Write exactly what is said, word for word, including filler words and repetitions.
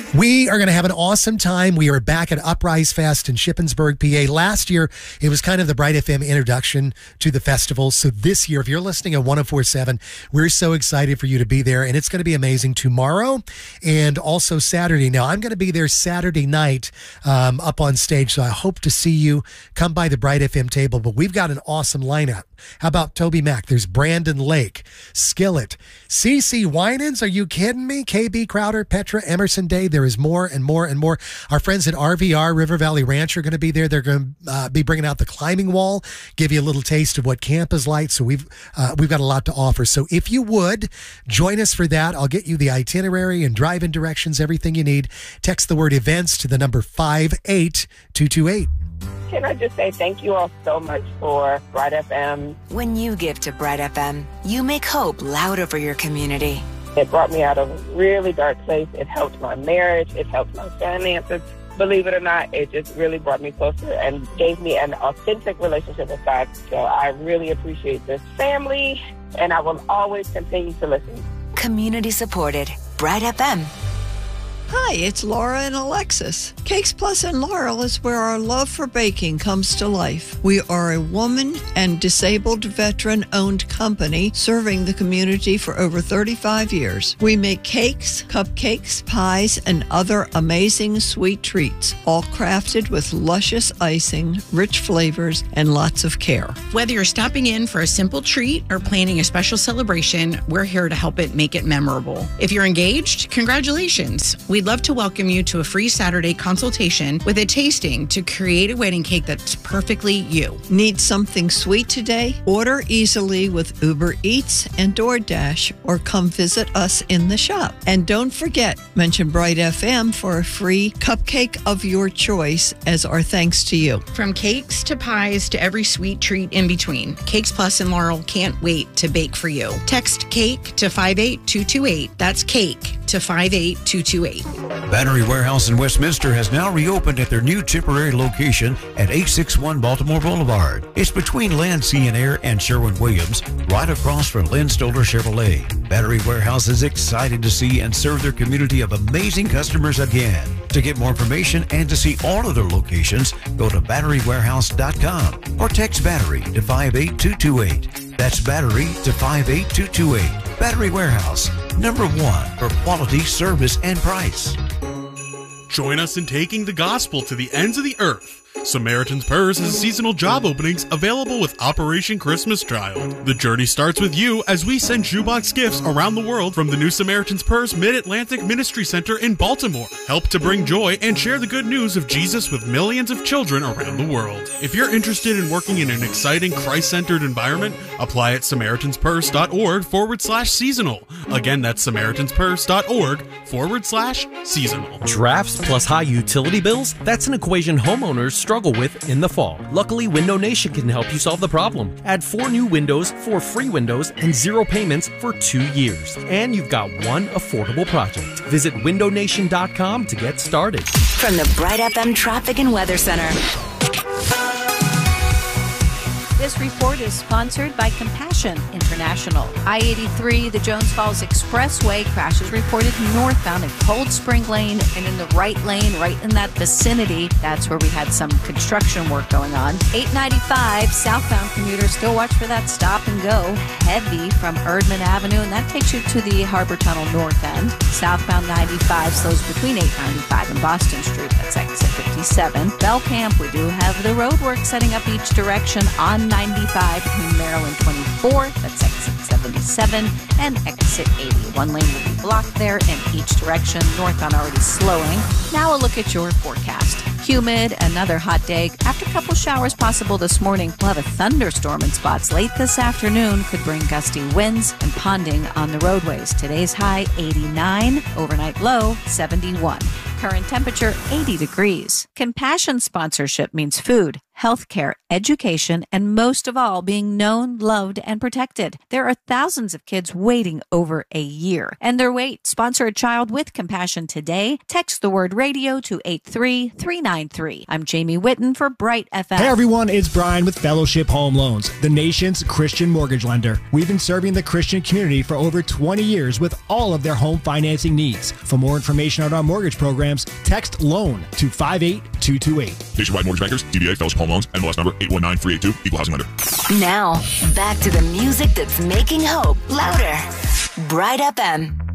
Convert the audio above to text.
We are going to have an awesome time. We are back at Uprise Fest in Shippensburg, P A. Last year, it was kind of the Bright F M introduction to the festival. So this year, if you're listening at one oh four point seven, we're so excited for you to be there. And it's going to be amazing tomorrow and also Saturday. Now, I'm going to be there Saturday night um, up on stage. So I hope to see you. Come by the Bright F M table. But we've got an awesome lineup. How about Toby Mac? There's Brandon Lake, Skillet, C C Winans. Are you kidding me? K B Crowder, Petra, Emerson Day. There is more and more and more. Our friends at R V R, River Valley Ranch, are going to be there. They're going to uh, be bringing out the climbing wall, give you a little taste of what camp is like. So we've uh, we've got a lot to offer. So if you would, join us for that. I'll get you the itinerary and drive-in directions, everything you need. Text the word events to the number five eight two two eight. Can I just say thank you all so much for Bright F M. When you give to Bright F M, you make hope louder for your community. It brought me out of a really dark place. It helped my marriage. It helped my finances. Believe it or not, it just really brought me closer and gave me an authentic relationship with God. So I really appreciate this family, and I will always continue to listen. Community supported. Bright F M. Hi, it's Laura and Alexis. Cakes Plus in Laurel is where our love for baking comes to life. We are a woman and disabled veteran-owned company serving the community for over thirty-five years. We make cakes, cupcakes, pies, and other amazing sweet treats, all crafted with luscious icing, rich flavors, and lots of care. Whether you're stopping in for a simple treat or planning a special celebration, we're here to help it make it memorable. If you're engaged, congratulations. We'd love to welcome you to a free Saturday consultation with a tasting to create a wedding cake that's perfectly you. Need something sweet today? Order easily with Uber Eats and DoorDash, or come visit us in the shop. And don't forget, mention Bright F M for a free cupcake of your choice as our thanks to you. From cakes to pies to every sweet treat in between, Cakes Plus and Laurel can't wait to bake for you. Text CAKE to five eight two two eight. That's CAKE to five eight two two eight. Battery Warehouse in Westminster has now reopened at their new temporary location at eight sixty-one Baltimore Boulevard. It's between Land, Sea and Air and Sherwin-Williams, right across from Lynn Stoller Chevrolet. Battery Warehouse is excited to see and serve their community of amazing customers again. To get more information and to see all of their locations, go to battery warehouse dot com or text Battery to five eight two two eight. That's Battery to five eight two two eight. Battery Warehouse, number one for quality, service, and price. Join us in taking the gospel to the ends of the earth. Samaritan's Purse has seasonal job openings available with Operation Christmas Child. The journey starts with you as we send shoebox gifts around the world from the new Samaritan's Purse Mid-Atlantic Ministry Center in Baltimore. Help to bring joy and share the good news of Jesus with millions of children around the world. If you're interested in working in an exciting Christ-centered environment, apply at SamaritansPurse.org forward slash seasonal. Again, that's SamaritansPurse.org forward slash seasonal. Drafts plus high utility bills? That's an equation homeowners struggle with in the fall. Luckily, Window Nation can help you solve the problem. Add four new windows, four free windows, and zero payments for two years. And you've got one affordable project. Visit window nation dot com to get started. From the Bright F M Traffic and Weather Center. This report is sponsored by Compassion International. I eighty-three, the Jones Falls Expressway, crashes reported northbound in Cold Spring Lane and in the right lane, right in that vicinity. That's where we had some construction work going on. eight ninety-five, southbound commuters, still watch for that stop and go. Heavy from Erdman Avenue, and that takes you to the Harbor Tunnel north end. Southbound ninety-five slows between eight ninety-five and Boston Street. That's exit fifty-seven. Bell Camp, we do have the road work setting up each direction on ninety-five between Maryland twenty-four, that's exit seventy-seven, and exit eighty. One lane will be blocked there in each direction, northbound already slowing. Now a look at your forecast. Humid, another hot day. After a couple showers possible this morning, we'll have a thunderstorm in spots late this afternoon. Could bring gusty winds and ponding on the roadways. Today's high eighty-nine, overnight low seventy-one. Current temperature eighty degrees. Compassion sponsorship means food, healthcare, education, and most of all, being known, loved, and protected. There are thousands of kids waiting over a year, and their wait. Sponsor a child with compassion today. Text the word radio to eight three three nine three. I'm Jamie Whitten for Bright F M. Hey everyone, it's Brian with Fellowship Home Loans, the nation's Christian mortgage lender. We've been serving the Christian community for over twenty years with all of their home financing needs. For more information on our mortgage programs, text LOAN to five eight two two eight. Nationwide Mortgage Bankers, D B A, Fellowship Home Loans, N M L S number eight one nine three eight two, Equal Housing Lender. Now, back to the music that's making hope louder. Bright F M.